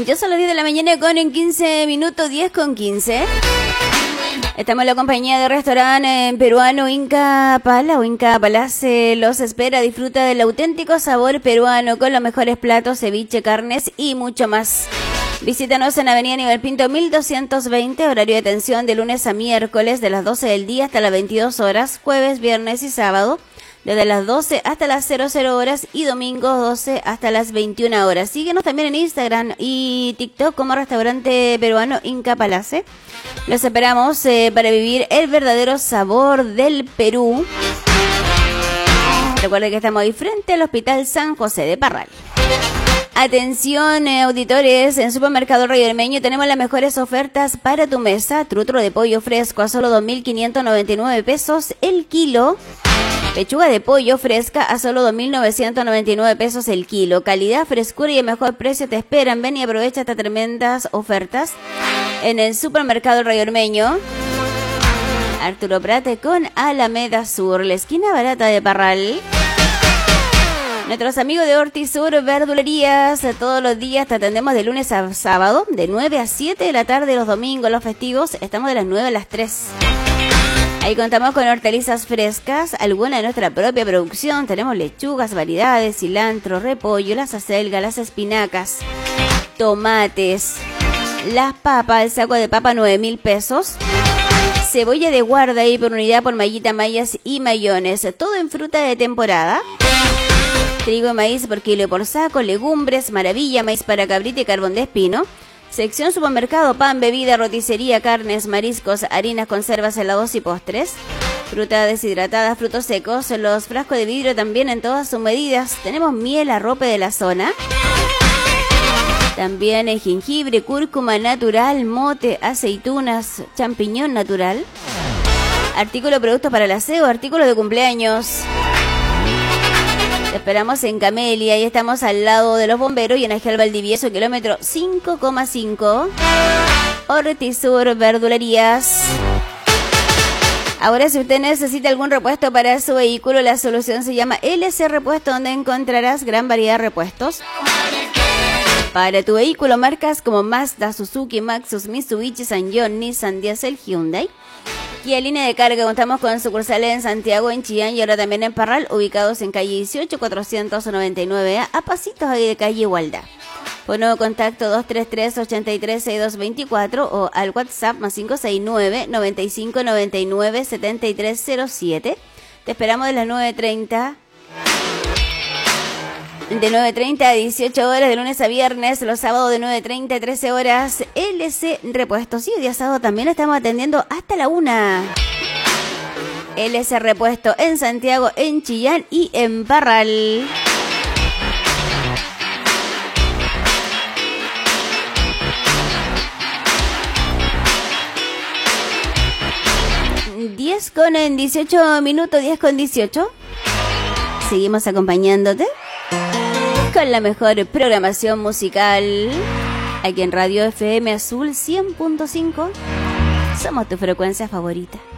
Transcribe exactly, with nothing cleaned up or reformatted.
Ya son las diez de la mañana con en quince minutos, diez con quince. Estamos en la compañía de restaurante peruano Inca Pala o Inca Palace. Los espera, disfruta del auténtico sabor peruano con los mejores platos, ceviche, carnes y mucho más. Visítanos en Avenida Nivel Pinto mil doscientos veinte, horario de atención de lunes a miércoles de las doce del día hasta las veintidós horas, jueves, viernes y sábado desde las doce hasta las cero cero horas y domingos doce hasta las veintiuna horas. Síguenos también en Instagram y TikTok como restaurante peruano Inca Palace. Los esperamos eh, para vivir el verdadero sabor del Perú. Recuerden que estamos ahí frente al Hospital San José de Parral. Atención, eh, auditores, en Supermercado Rey Bermeño tenemos las mejores ofertas para tu mesa. Trutro de pollo fresco a solo dos mil quinientos noventa y nueve pesos el kilo. Pechuga de pollo fresca a solo dos mil novecientos noventa y nueve pesos el kilo. Calidad, frescura y el mejor precio te esperan. Ven y aprovecha estas tremendas ofertas en el Supermercado Rey Bermeño. Arturo Prate con Alameda Sur, la esquina barata de Parral. Nuestros amigos de Hortisur Verdulerías, todos los días te atendemos de lunes a sábado, de nueve a siete de la tarde, los domingos, los festivos, estamos de las nueve a las tres. Ahí contamos con hortalizas frescas, alguna de nuestra propia producción, tenemos lechugas, variedades, cilantro, repollo, las acelgas, las espinacas, tomates, las papas, el saco de papa nueve mil pesos. Cebolla de guarda ahí por unidad por mallita, mallas y mayones, todo en fruta de temporada. Trigo y maíz por kilo y por saco, legumbres, maravilla, maíz para cabrita y carbón de espino. Sección supermercado, pan, bebida, roticería, carnes, mariscos, harinas, conservas, helados y postres. Fruta deshidratada, frutos secos, los frascos de vidrio también en todas sus medidas. Tenemos miel, arrope de la zona. También el jengibre, cúrcuma natural, mote, aceitunas, champiñón natural. Artículo productos para el aseo, artículos de cumpleaños. Te esperamos en Camelia y estamos al lado de los bomberos y en Ángel Valdivieso, kilómetro cinco coma cinco. Hortisur Verdulerías. Ahora, si usted necesita algún repuesto para su vehículo, la solución se llama L C Repuesto, donde encontrarás gran variedad de repuestos para tu vehículo. Marcas como Mazda, Suzuki, Maxus, Mitsubishi, Sanyong, Nissan, Diesel, Hyundai. Y en línea de carga contamos con sucursales en Santiago, en Chillán y ahora también en Parral, ubicados en calle dieciocho, cuatrocientos noventa y nueve A, a pasitos ahí de calle Igualdad. Por nuevo contacto dos tres tres, ocho tres, seis dos dos cuatro o al WhatsApp más cinco seis nueve, nueve cinco nueve nueve, siete tres cero siete. Te esperamos de las nueve treinta. De nueve treinta a dieciocho horas, de lunes a viernes, los sábados de nueve treinta a trece horas, L C Repuestos. Y el día sábado también estamos atendiendo hasta la una. L C Repuesto en Santiago, en Chillán y en Parral. diez con dieciocho minutos, diez con dieciocho. Seguimos acompañándote con la mejor programación musical aquí en Radio F M Azul cien punto cinco. Somos tu frecuencia favorita.